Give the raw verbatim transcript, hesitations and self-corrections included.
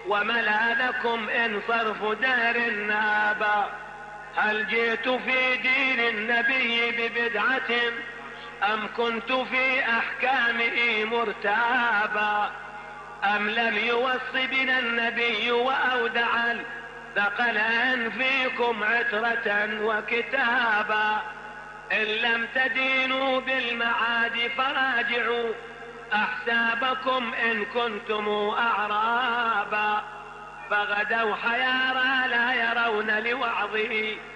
وملاذكم إن صرف دهر نابا. هل جئت في دين النبي ببدعة أم كنت في أحكامه مرتابا؟ أم لم يوص بنا النبي وأودع ثقلا فيكم عترة وكتابا؟ إن لم تدينوا بالمعاد فراجعوا أحسابكم إن كنتم أعرابا. فغدوا حيارى لا يرون لوعظه